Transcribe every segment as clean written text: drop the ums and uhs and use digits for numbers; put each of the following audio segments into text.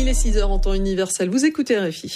est 6h en temps universel. Vous écoutez RFI.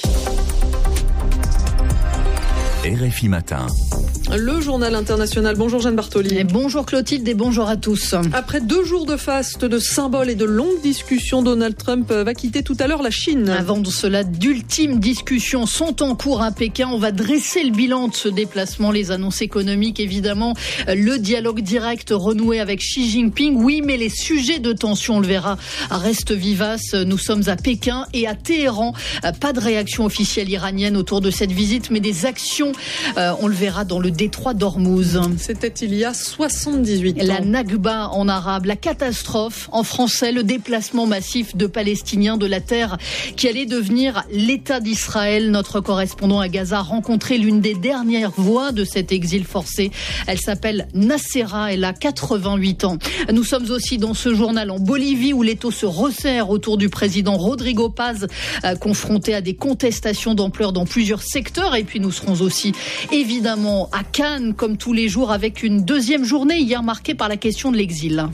RFI Matin. Le journal international. Bonjour Jeanne Bartoli. Et bonjour Clotilde et bonjour à tous. Après 2 jours de faste, de symboles et de longues discussions, Donald Trump va quitter tout à l'heure la Chine. Avant de cela, d'ultimes discussions sont en cours à Pékin. On va dresser le bilan de ce déplacement, les annonces économiques évidemment, le dialogue direct renoué avec Xi Jinping. Oui, mais les sujets de tension, on le verra, restent vivaces. Nous sommes à Pékin et à Téhéran. Pas de réaction officielle iranienne autour de cette visite, mais des actions, on le verra dans le détroit d'Ormuz. C'était il y a 78 ans. La Nakba en arabe, la catastrophe en français, le déplacement massif de Palestiniens de la terre qui allait devenir l'État d'Israël. Notre correspondant à Gaza a rencontré l'une des dernières voix de cet exil forcé. Elle s'appelle Nassera, elle a 88 ans. Nous sommes aussi dans ce journal en Bolivie où l'étau se resserre autour du président Rodrigo Paz, confronté à des contestations d'ampleur dans plusieurs secteurs. Et puis nous serons aussi évidemment à Cannes, comme tous les jours, avec une deuxième journée hier marquée par la question de l'exil.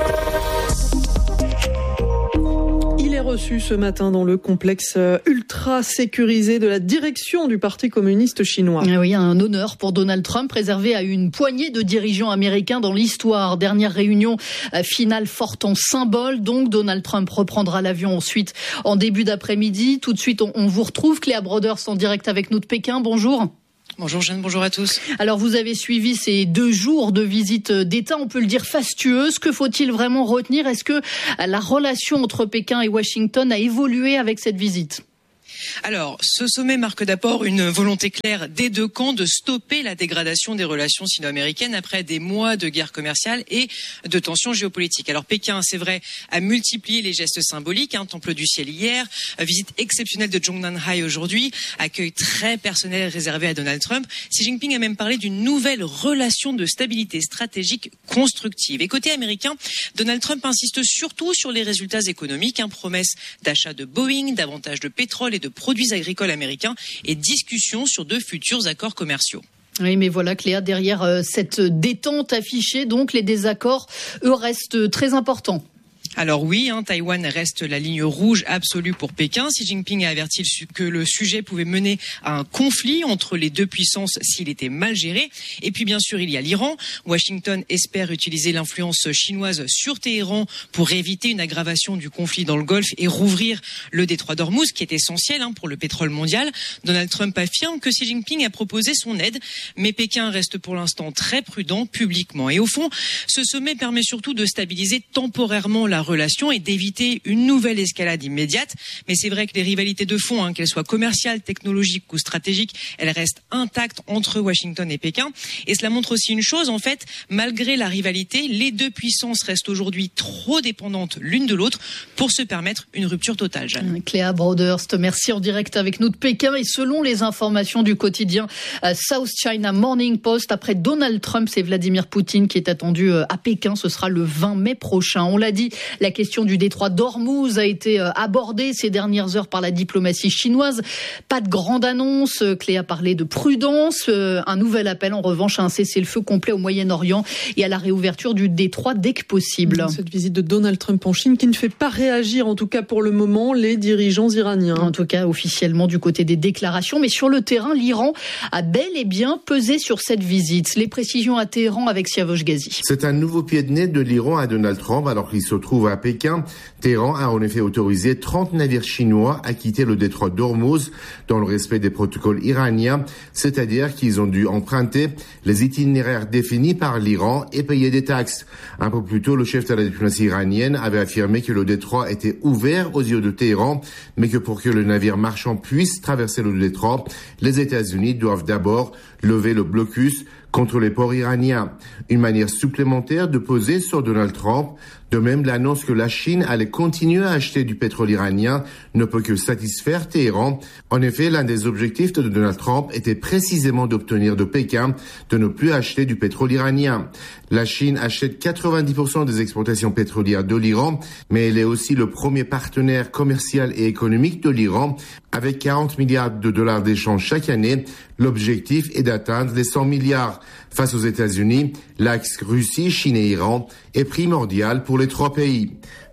Il est reçu ce matin dans le complexe ultra sécurisé de la direction du Parti communiste chinois. Oui, un honneur pour Donald Trump, réservé à une poignée de dirigeants américains dans l'histoire. Dernière réunion finale forte en symbole. Donc Donald Trump reprendra l'avion ensuite en début d'après-midi. Tout de suite, on vous retrouve. Cléa Broders en direct avec nous de Pékin. Bonjour. Bonjour Jeanne, bonjour à tous. Alors vous avez suivi ces 2 jours de visite d'État, on peut le dire fastueuse. Que faut-il vraiment retenir ? Est-ce que la relation entre Pékin et Washington a évolué avec cette visite ? Alors, ce sommet marque d'abord une volonté claire des 2 camps de stopper la dégradation des relations sino-américaines après des mois de guerre commerciale et de tensions géopolitiques. Alors, Pékin, c'est vrai, a multiplié les gestes symboliques, Temple du ciel hier, visite exceptionnelle de Zhongnanhai aujourd'hui, accueil très personnel réservé à Donald Trump. Xi Jinping a même parlé d'une nouvelle relation de stabilité stratégique constructive. Et côté américain, Donald Trump insiste surtout sur les résultats économiques, promesse d'achat de Boeing, davantage de pétrole et de produits agricoles américains et discussions sur de futurs accords commerciaux. Oui, mais voilà Cléa, derrière cette détente affichée, donc les désaccords, eux, restent très importants. Alors oui, Taïwan reste la ligne rouge absolue pour Pékin. Xi Jinping a averti que le sujet pouvait mener à un conflit entre les 2 puissances s'il était mal géré. Et puis bien sûr, il y a l'Iran. Washington espère utiliser l'influence chinoise sur Téhéran pour éviter une aggravation du conflit dans le Golfe et rouvrir le détroit d'Ormuz, qui est essentiel pour le pétrole mondial. Donald Trump affirme que Xi Jinping a proposé son aide, mais Pékin reste pour l'instant très prudent publiquement. Et au fond, ce sommet permet surtout de stabiliser temporairement la relation et d'éviter une nouvelle escalade immédiate. Mais c'est vrai que les rivalités de fond, qu'elles soient commerciales, technologiques ou stratégiques, elles restent intactes entre Washington et Pékin. Et cela montre aussi une chose, en fait, malgré la rivalité, les 2 puissances restent aujourd'hui trop dépendantes l'une de l'autre pour se permettre une rupture totale, Jeanne. Cléa Broders, merci en direct avec nous de Pékin. Et selon les informations du quotidien South China Morning Post, après Donald Trump, c'est Vladimir Poutine qui est attendu à Pékin. Ce sera le 20 mai prochain. On l'a dit, la question du détroit d'Ormuz a été abordée ces dernières heures par la diplomatie chinoise. Pas de grande annonce. Cléa parlait de prudence. Un nouvel appel, en revanche, à un cessez-le-feu complet au Moyen-Orient et à la réouverture du détroit dès que possible. Cette visite de Donald Trump en Chine qui ne fait pas réagir, en tout cas pour le moment, les dirigeants iraniens. En tout cas, officiellement du côté des déclarations. Mais sur le terrain, l'Iran a bel et bien pesé sur cette visite. Les précisions à Téhéran avec Siavosh Ghazi. C'est un nouveau pied de nez de l'Iran à Donald Trump alors qu'il se trouve à Pékin. Téhéran a en effet autorisé 30 navires chinois à quitter le détroit d'Ormuz dans le respect des protocoles iraniens, c'est-à-dire qu'ils ont dû emprunter les itinéraires définis par l'Iran et payer des taxes. Un peu plus tôt, le chef de la diplomatie iranienne avait affirmé que le détroit était ouvert aux yeux de Téhéran, mais que pour que le navire marchand puisse traverser le détroit, les États-Unis doivent d'abord lever le blocus contre les ports iraniens. Une manière supplémentaire de peser sur Donald Trump. De même, l'annonce que la Chine allait continuer à acheter du pétrole iranien ne peut que satisfaire Téhéran. En effet, l'un des objectifs de Donald Trump était précisément d'obtenir de Pékin de ne plus acheter du pétrole iranien. La Chine achète 90% des exportations pétrolières de l'Iran, mais elle est aussi le premier partenaire commercial et économique de l'Iran, avec 40 milliards de dollars d'échanges chaque année. L'objectif est d'atteindre les 100 milliards. Face aux États-Unis, l'axe Russie, Chine et Iran est primordial pour les 3 pays.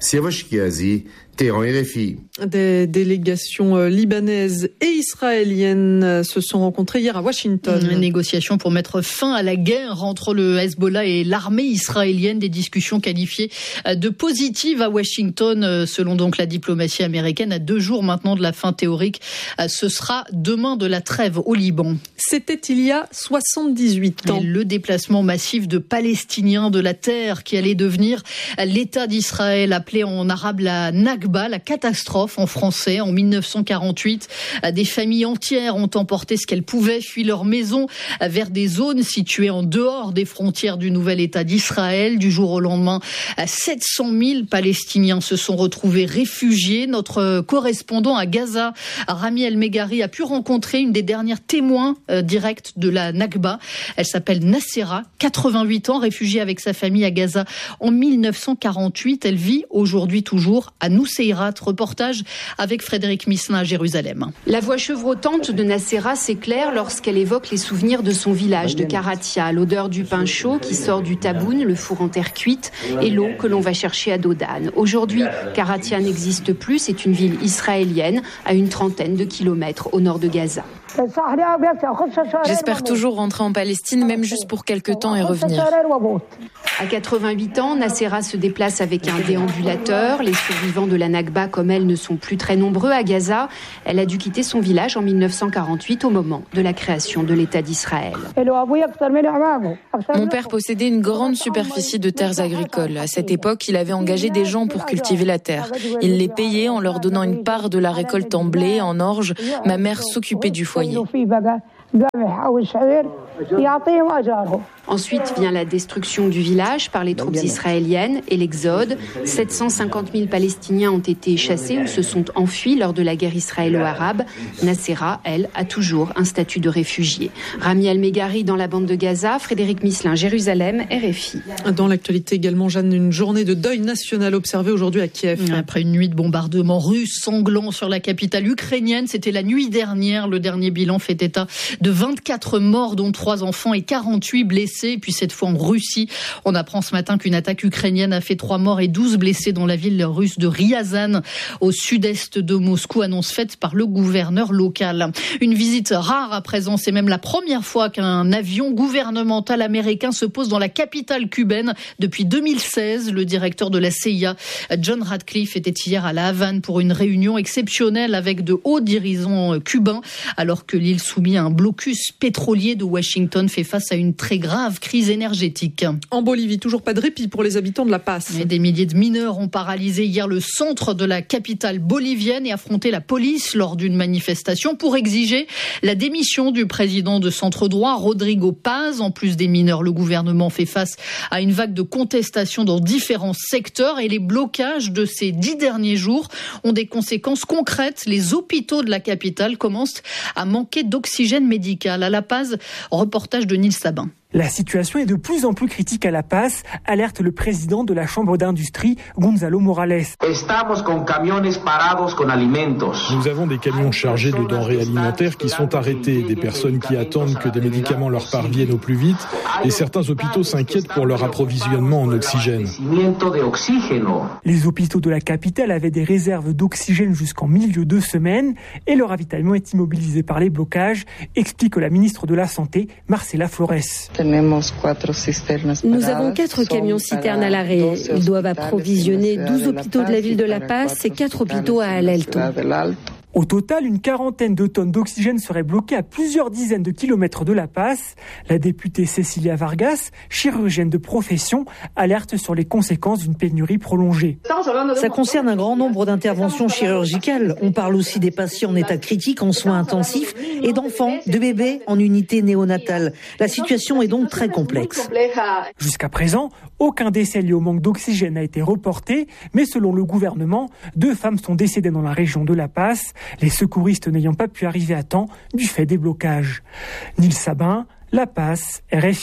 Siavash Kiazi, Téhéran RFI. Des délégations libanaises et israéliennes se sont rencontrées hier à Washington. Une négociation pour mettre fin à la guerre entre le Hezbollah et l'armée israélienne. Des discussions qualifiées de positives à Washington, selon donc la diplomatie américaine. À 2 jours maintenant de la fin théorique, ce sera demain de la trêve au Liban. C'était il y a 78 ans. Et le déplacement massif de Palestiniens de la terre qui allait devenir l'État d'Israël, appelé en arabe la Nakba, la catastrophe en français. En 1948, des familles entières ont emporté ce qu'elles pouvaient, fui leur maison vers des zones situées en dehors des frontières du nouvel État d'Israël. Du jour au lendemain, 700 000 Palestiniens se sont retrouvés réfugiés. Notre correspondant à Gaza, Rami El-Meghari, a pu rencontrer une des dernières témoins directs de la Nakba. Elle s'appelle Nassera, 88 ans, réfugiée avec sa famille à Gaza en 1948. Elle vit aujourd'hui toujours à Nuseirat. Reportage avec Frédéric Misselin à Jérusalem. La voix chevrotante de Nassera s'éclaire lorsqu'elle évoque les souvenirs de son village de Karatia. L'odeur du pain chaud qui sort du taboun, le four en terre cuite, et l'eau que l'on va chercher à Dodan. Aujourd'hui, Karatia n'existe plus. C'est une ville israélienne à une trentaine de kilomètres au nord de Gaza. J'espère toujours rentrer en Palestine, même juste pour quelques temps et revenir. À 88 ans, Nassera se déplace avec un déambulateur. Les survivants de la Nakba, comme elle, ne sont plus très nombreux à Gaza. Elle a dû quitter son village en 1948 au moment de la création de l'État d'Israël. Mon père possédait une grande superficie de terres agricoles. À cette époque, il avait engagé des gens pour cultiver la terre. Il les payait en leur donnant une part de la récolte en blé, en orge. Ma mère s'occupait du foyer. Ensuite vient la destruction du village par les troupes israéliennes et l'exode. 750 000 Palestiniens ont été chassés ou se sont enfuis lors de la guerre israélo-arabe. Nassera, elle, a toujours un statut de réfugié. Rami El-Meghari dans la bande de Gaza, Frédéric Misselin, Jérusalem, RFI. Dans l'actualité également, Jeanne, une journée de deuil national observée aujourd'hui à Kiev. Après une nuit de bombardements russes sanglants sur la capitale ukrainienne, c'était la nuit dernière. Le dernier bilan fait état de 24 morts, dont 3 enfants et 48 blessés. Et puis cette fois en Russie, on apprend ce matin qu'une attaque ukrainienne a fait 3 morts et 12 blessés dans la ville russe de Ryazan, au sud-est de Moscou, annonce faite par le gouverneur local. Une visite rare à présent, c'est même la première fois qu'un avion gouvernemental américain se pose dans la capitale cubaine depuis 2016. Le directeur de la CIA, John Ratcliffe, était hier à La Havane pour une réunion exceptionnelle avec de hauts dirigeants cubains, alors que l'île soumise à un blocus pétrolier de Washington fait face à une très grave crise énergétique. En Bolivie, toujours pas de répit pour les habitants de La Paz. Et des milliers de mineurs ont paralysé hier le centre de la capitale bolivienne et affronté la police lors d'une manifestation pour exiger la démission du président de centre droit, Rodrigo Paz. En plus des mineurs, le gouvernement fait face à une vague de contestation dans différents secteurs et les blocages de ces 10 derniers jours ont des conséquences concrètes. Les hôpitaux de la capitale commencent à manquer d'oxygène médical. À La Paz, reportage de Nils Sabin. La situation est de plus en plus critique à La Paz, alerte le président de la Chambre d'industrie, Gonzalo Morales. Nous avons des camions chargés de denrées alimentaires qui sont arrêtés, des personnes qui attendent que des médicaments leur parviennent au plus vite, et certains hôpitaux s'inquiètent pour leur approvisionnement en oxygène. Les hôpitaux de la capitale avaient des réserves d'oxygène jusqu'en milieu de semaine, et le ravitaillement est immobilisé par les blocages, explique la ministre de la Santé, Marcela Flores. Nous avons 4 camions-citernes à l'arrêt. Ils doivent approvisionner 12 hôpitaux de la ville de La Paz et 4 hôpitaux à El Alto. Au total, une quarantaine de tonnes d'oxygène seraient bloquées à plusieurs dizaines de kilomètres de La Paz. La députée Cecilia Vargas, chirurgienne de profession, alerte sur les conséquences d'une pénurie prolongée. Ça concerne un grand nombre d'interventions chirurgicales. On parle aussi des patients en état critique en soins intensifs et d'enfants, de bébés en unité néonatale. La situation est donc très complexe. Jusqu'à présent, aucun décès lié au manque d'oxygène n'a été reporté, mais selon le gouvernement, 2 femmes sont décédées dans la région de La Paz, les secouristes n'ayant pas pu arriver à temps du fait des blocages. Nils Sabin, La Paz, RFI.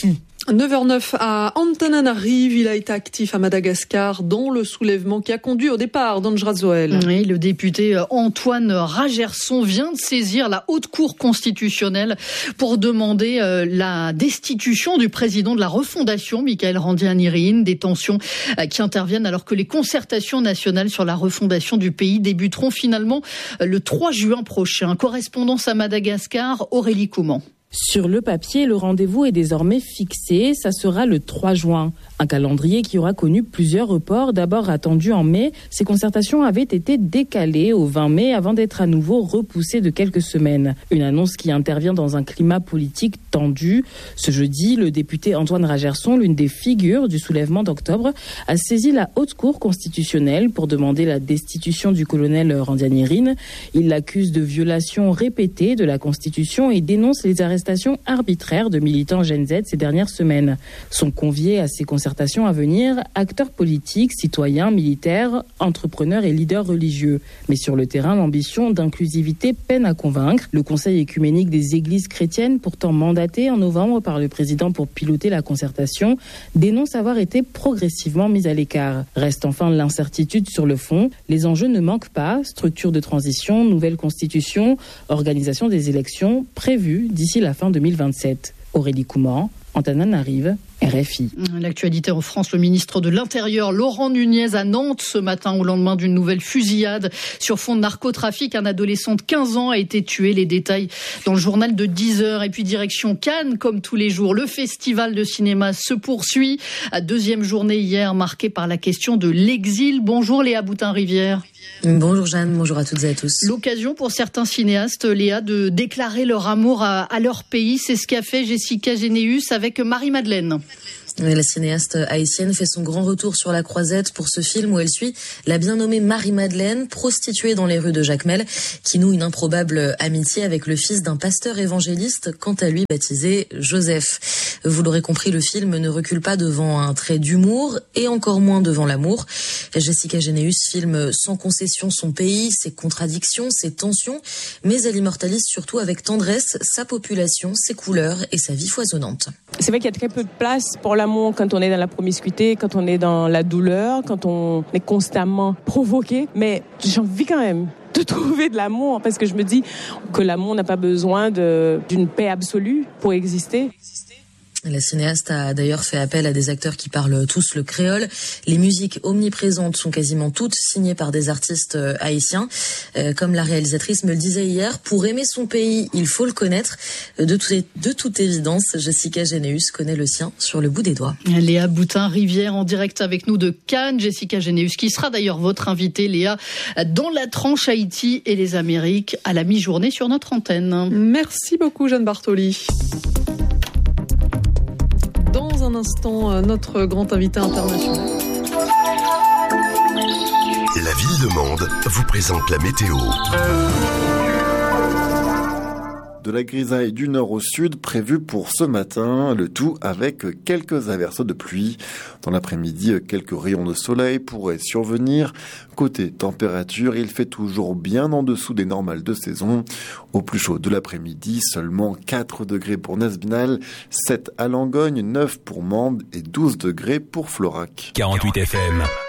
9h09 à Antananarive, il a été actif à Madagascar dans le soulèvement qui a conduit au départ d'Andra Zoel. Oui, le député Antoine Ragerson vient de saisir la Haute Cour constitutionnelle pour demander la destitution du président de la refondation, Michael Randrianirine. Des tensions qui interviennent alors que les concertations nationales sur la refondation du pays débuteront finalement le 3 juin prochain. Correspondance à Madagascar, Aurélie Couman. Sur le papier, le rendez-vous est désormais fixé, ça sera le 3 juin. Un calendrier qui aura connu plusieurs reports, d'abord attendu en mai. Ces concertations avaient été décalées au 20 mai avant d'être à nouveau repoussées de quelques semaines. Une annonce qui intervient dans un climat politique tendu. Ce jeudi, le député Antoine Ragerson, l'une des figures du soulèvement d'octobre, a saisi la Haute Cour constitutionnelle pour demander la destitution du colonel Randrianirine. Il l'accuse de violation répétée de la Constitution et dénonce les arrestations arbitraires de militants Gen Z ces dernières semaines. Sont conviés à ces concertations à venir acteurs politiques, citoyens, militaires, entrepreneurs et leaders religieux. Mais sur le terrain, l'ambition d'inclusivité peine à convaincre. Le Conseil écuménique des églises chrétiennes, pourtant mandaté en novembre par le président pour piloter la concertation, dénonce avoir été progressivement mis à l'écart. Reste enfin l'incertitude sur le fond. Les enjeux ne manquent pas. Structure de transition, nouvelle constitution, organisation des élections prévues d'ici la fin 2027. Aurélie Couman, Antananarive, RFI. L'actualité en France, le ministre de l'Intérieur, Laurent Nunez, à Nantes ce matin au lendemain d'une nouvelle fusillade sur fond de narcotrafic. Un adolescent de 15 ans a été tué. Les détails dans le journal de 10h. Et puis direction Cannes, comme tous les jours, le festival de cinéma se poursuit. Deuxième journée hier marquée par la question de l'exil. Bonjour Léa Boutin-Rivière. Bonjour Jeanne, bonjour à toutes et à tous. L'occasion pour certains cinéastes, Léa, de déclarer leur amour à leur pays. C'est ce qu'a fait Jessica Généus avec Marie-Madeleine. La cinéaste haïtienne fait son grand retour sur la croisette pour ce film où elle suit la bien nommée Marie-Madeleine, prostituée dans les rues de Jacmel, qui noue une improbable amitié avec le fils d'un pasteur évangéliste, quant à lui baptisé Joseph. Vous l'aurez compris, le film ne recule pas devant un trait d'humour et encore moins devant l'amour. Jessica Généus filme sans concession son pays, ses contradictions, ses tensions, mais elle immortalise surtout avec tendresse sa population, ses couleurs et sa vie foisonnante. C'est vrai qu'il y a très peu de place pour l'amour quand on est dans la promiscuité, quand on est dans la douleur, quand on est constamment provoqué. Mais j'ai envie quand même de trouver de l'amour parce que je me dis que l'amour n'a pas besoin d'une paix absolue pour exister. La cinéaste a d'ailleurs fait appel à des acteurs qui parlent tous le créole. Les musiques omniprésentes sont quasiment toutes signées par des artistes haïtiens. Comme la réalisatrice me le disait hier, pour aimer son pays, il faut le connaître. De toute évidence, Jessica Généus connaît le sien sur le bout des doigts. Léa Boutin-Rivière en direct avec nous de Cannes. Jessica Généus, qui sera d'ailleurs votre invitée, Léa, dans la tranche Haïti et les Amériques à la mi-journée sur notre antenne. Merci beaucoup, Jeanne Bartoli. Dans un instant, notre grand invité international. La ville de Mende vous présente la météo. De la grisaille du nord au sud prévue pour ce matin, le tout avec quelques averses de pluie. Dans l'après-midi, quelques rayons de soleil pourraient survenir. Côté température, il fait toujours bien en dessous des normales de saison. Au plus chaud de l'après-midi, seulement 4 degrés pour Nesbinal, 7 à Langogne, 9 pour Mende et 12 degrés pour Florac. 48 FM.